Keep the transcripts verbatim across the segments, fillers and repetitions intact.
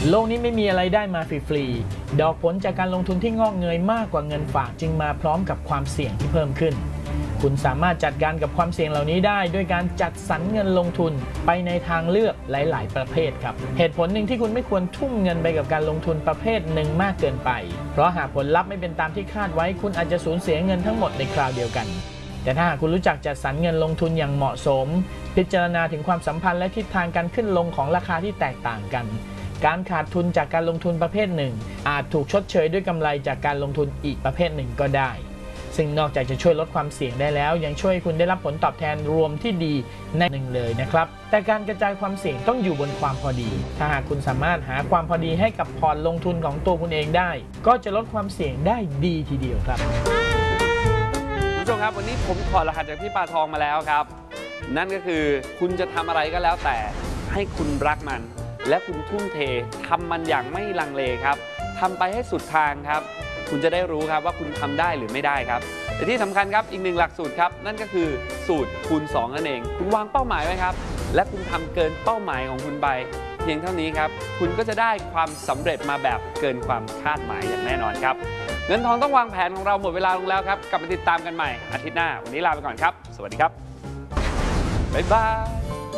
โลกนี้ไม่มีอะไรได้มาฟรีๆดอกผลจากการลงทุนที่งอกเงยมากกว่าเงินฝากจึงมาพร้อมกับความเสี่ยงที่เพิ่มขึ้นคุณสามารถจัดการกับความเสี่ยงเหล่านี้ได้ด้วยการจัดสรรเงินลงทุนไปในทางเลือกหลายๆประเภทครับเหตุผลหนึ่งที่คุณไม่ควรทุ่มเงินไปกับการลงทุนประเภทหนึ่งมากเกินไปเพราะหากผลลัพธ์ไม่เป็นตามที่คาดไว้คุณอาจจะสูญเสียเงินทั้งหมดในคราวเดียวกันแต่ถ้าหากคุณรู้จักจัดสรรเงินลงทุนอย่างเหมาะสมพิจารณาถึงความสัมพันธ์และทิศทางการขึ้นลงของราคาที่แตกต่างกันการขาดทุนจากการลงทุนประเภทหนึ่งอาจถูกชดเชยด้วยกำไรจากการลงทุนอีกประเภทหนึ่งก็ได้ซึ่งนอกจากจะช่วยลดความเสี่ยงได้แล้วยังช่วยคุณได้รับผลตอบแทนรวมที่ดีในหนึ่งเลยนะครับแต่การกระจายความเสี่ยงต้องอยู่บนความพอดีถ้าหากคุณสามารถหาความพอดีให้กับพอร์ตลงทุนของตัวคุณเองได้ก็จะลดความเสี่ยงได้ดีทีเดียวครับคุณผู้ชมครับวันนี้ผมถอดรหัสจากพี่ปาทองมาแล้วครับนั่นก็คือคุณจะทำอะไรก็แล้วแต่ให้คุณรักมันและคุณทุ่มเททำมันอย่างไม่ลังเลครับทำไปให้สุดทางครับคุณจะได้รู้ครับว่าคุณทำได้หรือไม่ได้ครับแต่ที่สำคัญครับอีกหนึ่งหลักสูตรครับนั่นก็คือสูตรคูณสองนั่นเองคุณวางเป้าหมายไว้ครับและคุณทำเกินเป้าหมายของคุณไปเพียงเท่านี้ครับคุณก็จะได้ความสำเร็จมาแบบเกินความคาดหมายอย่างแน่นอนครับเงินทองต้องวางแผนของเราหมดเวลาลงแล้วครับกลับมาติดตามกันใหม่อาทิตย์หน้าวันนี้ลาไปก่อนครับสวัสดีครับบ๊ายบาย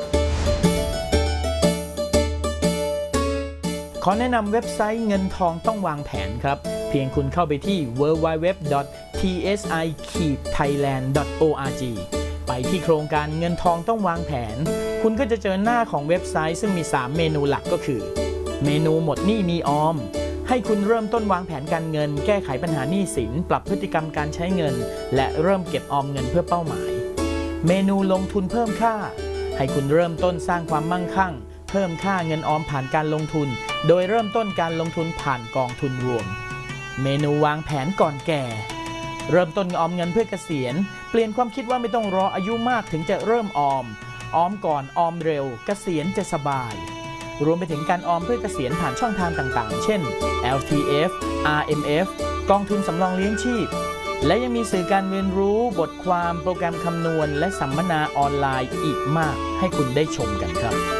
ขอแนะนำเว็บไซต์เงินทองต้องวางแผนครับเพียงคุณเข้าไปที่ ดับเบิลยู ดับเบิลยู ดับเบิลยู ดอท ที เอส ไอ ไทยแลนด์ ดอท โอ อาร์ จี ไปที่โครงการเงินทองต้องวางแผนคุณก็จะเจอหน้าของเว็บไซต์ซึ่งมีสามเมนูหลักก็คือเมนูหมดหนี้มีออมให้คุณเริ่มต้นวางแผนการเงินแก้ไขปัญหาหนี้สินปรับพฤติกรรมการใช้เงินและเริ่มเก็บออมเงินเพื่อเป้าหมายเมนูลงทุนเพิ่มค่าให้คุณเริ่มต้นสร้างความมั่งคั่งเพิ่มค่าเงินออมผ่านการลงทุนโดยเริ่มต้นการลงทุนผ่านกองทุนรวมเมนูวางแผนก่อนแก่เริ่มต้นออมเงินเพื่อเกษียณเปลี่ยนความคิดว่าไม่ต้องรออายุมากถึงจะเริ่มออมออมก่อนออมเร็วเกษียณจะสบายรวมไปถึงการออมเพื่อเกษียณผ่านช่องทางต่างๆเช่น แอล ที เอฟ อาร์ เอ็ม เอฟ กองทุนสำรองเลี้ยงชีพและยังมีสื่อการเรียนรู้บทความโปรแกรมคำนวณและสัมมนาออนไลน์อีกมากให้คุณได้ชมกันครับ